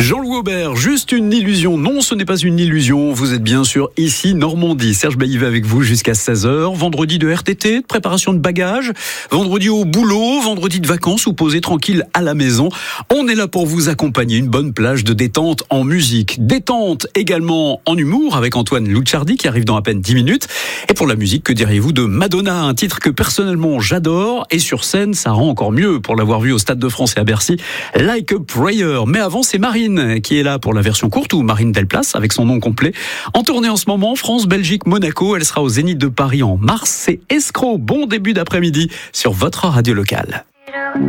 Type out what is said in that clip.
Jean-Louis Aubert, juste une illusion. Non, ce n'est pas une illusion. Vous êtes bien sûr ici, Normandie. Serge Baillivet avec vous jusqu'à 16h. Vendredi de RTT, de préparation de bagages. Vendredi au boulot, vendredi de vacances ou posé tranquille à la maison. On est là pour vous accompagner. Une bonne plage de détente en musique. Détente également en humour avec Antoine Lucciardi qui arrive dans à peine 10 minutes. Et pour la musique, que diriez-vous de Madonna? Un titre que personnellement j'adore. Et sur scène, ça rend encore mieux pour l'avoir vu au Stade de France et à Bercy. Like a Prayer. Mais avant, c'est Marine qui est là pour la version courte, ou Marine Delplace avec son nom complet. En tournée en ce moment, France, Belgique, Monaco. Elle sera au Zénith de Paris en mars. C'est Escroc. Bon début d'après-midi sur votre radio locale.